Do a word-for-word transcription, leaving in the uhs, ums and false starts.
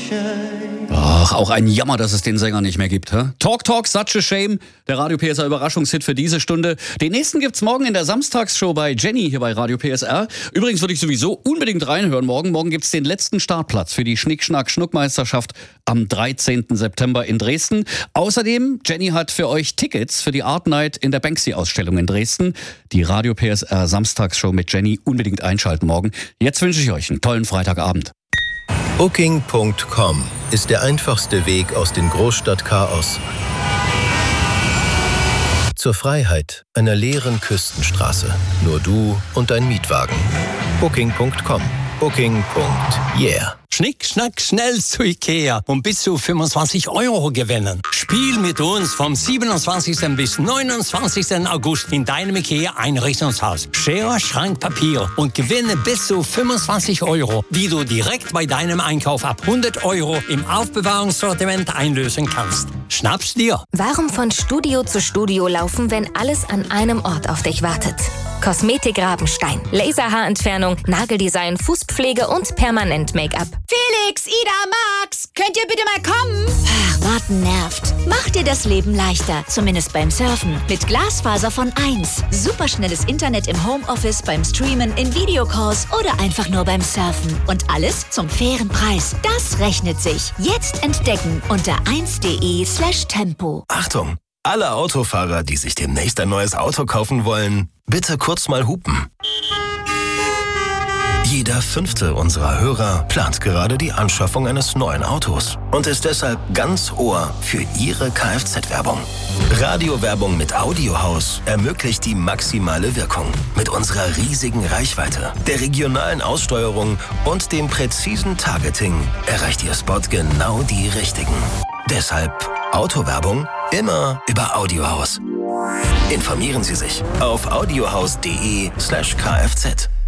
Ach, auch ein Jammer, dass es den Sänger nicht mehr gibt. Hä? Talk Talk, Such a Shame, der Radio P S R Überraschungshit für diese Stunde. Den nächsten gibt's morgen in der Samstagsshow bei Jenny hier bei Radio P S R. Übrigens würde ich sowieso unbedingt reinhören morgen. Morgen gibt's den letzten Startplatz für die Schnick-Schnack-Schnuck-Meisterschaft am dreizehnten September in Dresden. Außerdem, Jenny hat für euch Tickets für die Art Night in der Banksy-Ausstellung in Dresden. Die Radio P S R Samstagsshow mit Jenny unbedingt einschalten morgen. Jetzt wünsche ich euch einen tollen Freitagabend. Booking Punkt com ist der einfachste Weg aus dem Großstadtchaos zur Freiheit einer leeren Küstenstraße. Nur du und dein Mietwagen. Booking Punkt com. Booking. Yeah. Schnick, schnack, schnell zu Ikea und bis zu fünfundzwanzig Euro gewinnen. Spiel mit uns vom siebenundzwanzigsten bis neunundzwanzigsten August in deinem Ikea-Einrichtungshaus. Schere, Schrank, Papier und gewinne bis zu fünfundzwanzig Euro, die du direkt bei deinem Einkauf ab hundert Euro im Aufbewahrungssortiment einlösen kannst. Schnapp's dir! Warum von Studio zu Studio laufen, wenn alles an einem Ort auf dich wartet? Kosmetik Rabenstein, Laserhaarentfernung, Nageldesign, Fußpflege und Permanent-Make-up. Felix, Ida, Max, könnt ihr bitte mal kommen? Ach, warten nervt. Macht dir das Leben leichter, zumindest beim Surfen. Mit Glasfaser von eins. Superschnelles Internet im Homeoffice, beim Streamen, in Videocalls oder einfach nur beim Surfen. Und alles zum fairen Preis. Das rechnet sich. Jetzt entdecken unter eins punkt de slash tempo. Achtung! Alle Autofahrer, die sich demnächst ein neues Auto kaufen wollen, bitte kurz mal hupen. Jeder fünfte unserer Hörer plant gerade die Anschaffung eines neuen Autos und ist deshalb ganz Ohr für Ihre Kfz-Werbung. Radiowerbung mit Audiohaus ermöglicht die maximale Wirkung. Mit unserer riesigen Reichweite, der regionalen Aussteuerung und dem präzisen Targeting erreicht Ihr Spot genau die Richtigen. Deshalb Autowerbung immer über Audiohaus. Informieren Sie sich auf audiohaus punkt de slash kfz.